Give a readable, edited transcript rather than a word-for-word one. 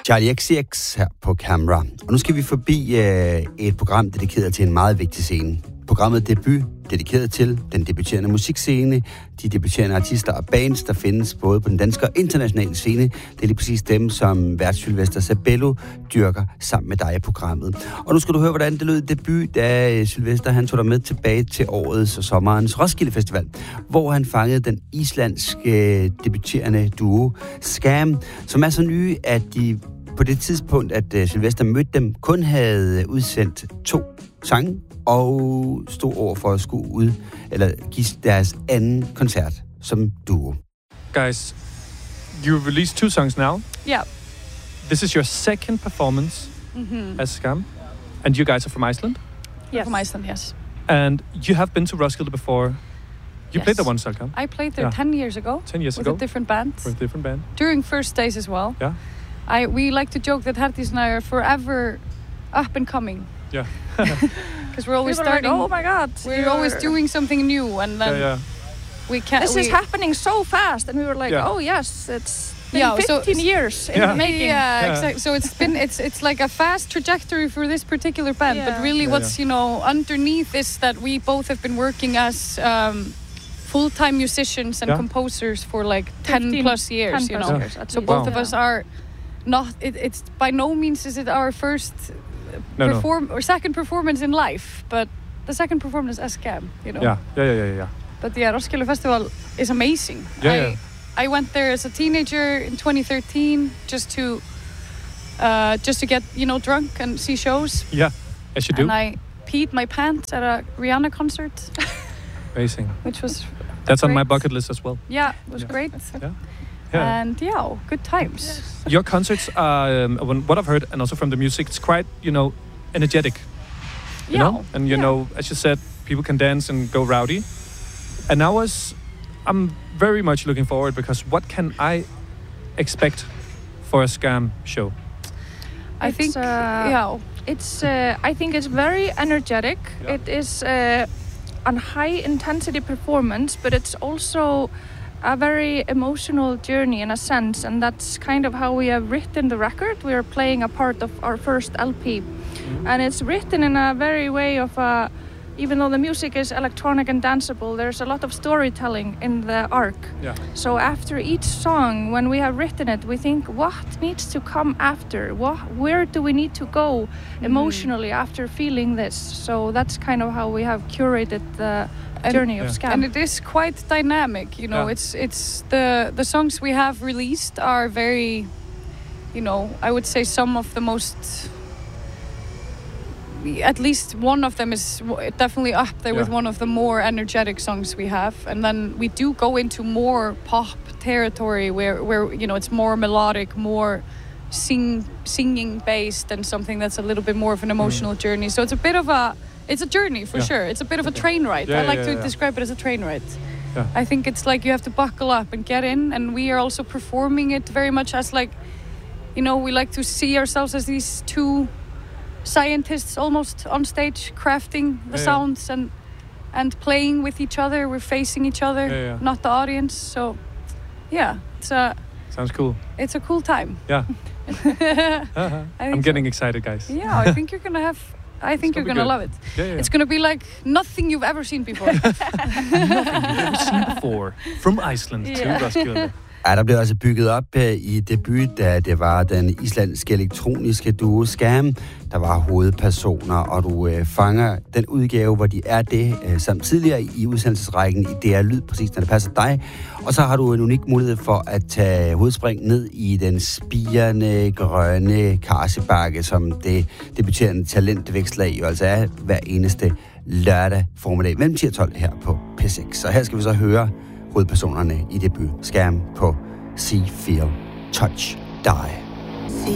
Charli XCX her på Camera. Og nu skal vi forbi et program dedikeret til en meget vigtig scene. Programmet Debut, dedikeret til den debuterende musikscene, de debuterende artister og bands, der findes både på den danske og internationale scene. Det er lige præcis dem, som vært Sylvester Sabello dyrker sammen med dig i programmet. Og nu skal du høre, hvordan det lød i debut, da Sylvester han tog dig med tilbage til årets og sommerens Roskilde Festival, hvor han fangede den islandske debuterende duo Skam, som er så nye, at de på det tidspunkt, at Sylvester mødte dem, kun havde udsendt 2 sange, og stod over for at skulle ud, eller give deres anden koncert som duo. Guys, you released 2 songs now. Yeah. This is your second performance as Skam, and you guys are from Iceland? Yes. From Iceland, yes. And you have been to Roskilde before. You played there once, Skam? I played there 10 years ago. 10 years ago? With a different band. With a different band. During first days as well. Yeah. We like to joke that Herdís and I are forever up and coming. Yeah. Because we're always starting. Like, oh my God! We're always doing something new, and then we can't. This is happening so fast, and we were like, oh yes, it's been 15 years in the making. Yeah, exactly. So it's like a fast trajectory for this particular band, but really, what's underneath is that we both have been working as full-time musicians and composers for like 10 plus years. 10 plus years. So both of us are not. It's by no means is it our first. Or second performance in life, but the second performance as Skam, Yeah. But the Roskilde Festival is amazing. I went there as a teenager in 2013 just to get drunk and see shows. Yeah, as you do. And I peed my pants at a Rihanna concert. Amazing. Which was that's great. On my bucket list as well. Yeah, it was great. Yeah. And good times. Yes. Your concerts are, what I've heard, and also from the music, it's quite, energetic. You know? And as you said, people can dance and go rowdy. And I'm very much looking forward, because what can I expect for a Skam show? I think it's very energetic. Yeah. It is a high intensity performance, but it's also a very emotional journey in a sense, and that's kind of how we have written the record. We are playing a part of our first LP, and it's written in a very way of even though the music is electronic and danceable, there's a lot of storytelling in the arc. Yeah. So after each song, when we have written it, we think, what needs to come after? Where do we need to go emotionally after feeling this? So that's kind of how we have curated the journey of Skam. And it is quite dynamic, it's the songs we have released are very, I would say some of the most, at least one of them is definitely up there with one of the more energetic songs we have. And then we do go into more pop territory where it's more melodic, more singing based, and something that's a little bit more of an emotional journey. So it's a bit of it's a journey for sure. It's a bit of a train ride. I like to describe it as a train ride. Yeah. I think it's like you have to buckle up and get in, and we are also performing it very much as like, we like to see ourselves as these 2 scientists almost on stage, crafting the sounds and playing with each other. We're facing each other, not the audience. So, sounds cool. It's a cool time. Yeah. I'm getting excited, guys. Yeah, I think you're gonna love it. Yeah. It's gonna be like nothing you've ever seen before. Nothing you've ever seen before. From Iceland to Roskilde. Ja, der blev altså bygget op i debut, da det var den islandske elektroniske duo Skam, der var hovedpersoner, og du fanger den udgave, hvor de er det, samt tidligere i udsendelsesrækken i DR Lyd, præcis når det passer dig. Og så har du en unik mulighed for at tage hovedspring ned i den spirende, grønne Karsebakke, som det debuterende talentvækstlag jo altså er hver eneste lørdag formiddag mellem 10 og 12 her på P6. Så her skal vi så høre hovedpersonerne i debut Skam på See, Feel, Touch, Die.